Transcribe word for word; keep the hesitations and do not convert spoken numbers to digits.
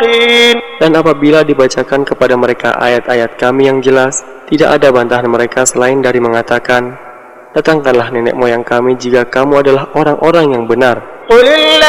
يقين. Dan apabila dibacakan kepada mereka ayat-ayat kami yang jelas, tidak ada bantahan mereka selain dari mengatakan, datangkanlah nenek moyang kami jika kamu adalah orang-orang yang benar. قل الله